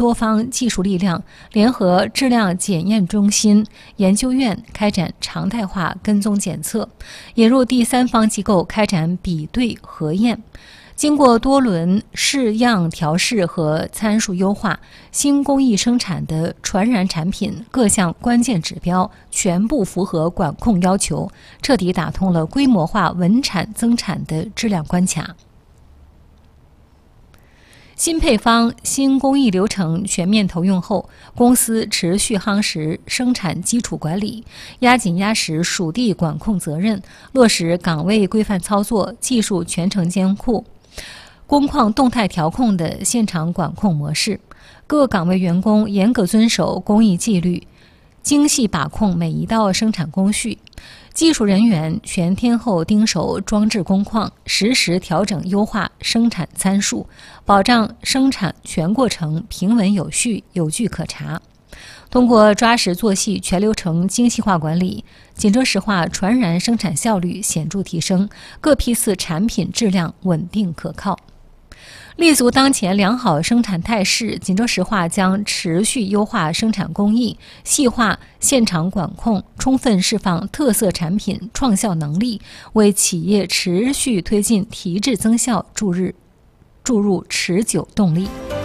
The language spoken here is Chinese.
多方技术力量，联合质量检验中心、研究院开展常态化跟踪检测，引入第三方机构开展比对核验。经过多轮试样调试和参数优化，新工艺生产的传染产品各项关键指标全部符合管控要求，彻底打通了规模化稳产增产的质量关卡。新配方、新工艺流程全面投用后，公司持续夯实生产基础管理，压紧压实属地管控责任，落实岗位规范操作、技术全程监控、工况动态调控的现场管控模式。各岗位员工严格遵守工艺纪律，精细把控每一道生产工序。技术人员全天候盯守装置工况，实时调整优化生产参数，保障生产全过程平稳有序、有据可查。通过抓实做细、全流程精细化管理，锦州石化传染生产效率显著提升，各批次产品质量稳定可靠。立足当前良好生产态势，锦州石化将持续优化生产工艺，细化现场管控，充分释放特色产品创效能力，为企业持续推进提质增效注入持久动力。